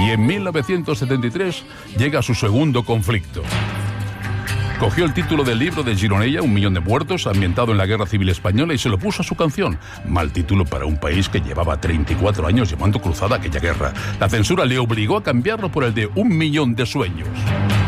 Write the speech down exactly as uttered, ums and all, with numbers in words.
Y en mil novecientos setenta y tres llega su segundo conflicto. Cogió el título del libro de Gironella, Un millón de muertos, ambientado en la Guerra Civil Española, y se lo puso a su canción. Mal título para un país que llevaba treinta y cuatro años llevando cruzada aquella guerra. La censura le obligó a cambiarlo por el de Un millón de sueños.